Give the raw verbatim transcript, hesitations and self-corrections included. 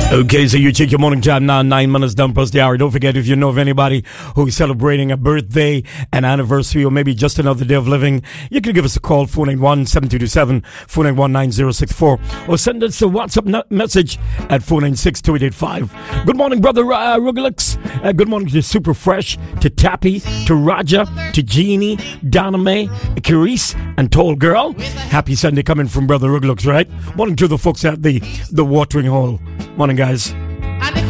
Okay, so you check your morning time now, nine minutes down past the hour. Don't forget, if you know of anybody who is celebrating a birthday, an anniversary, or maybe just another day of living, you can give us a call, four nine one, seven two two seven, four nine one, nine zero six four, or send us a WhatsApp no- message at four nine six, two eight eight five. Good morning, brother uh, Rugalix. Uh, good morning to Super Fresh, to Tappy, to Raja, to Jeannie, Donna May, Carice, and Tall Girl. Happy Sunday coming from brother Rugalix, right? Morning to the folks at the, the watering hole. Morning, guys.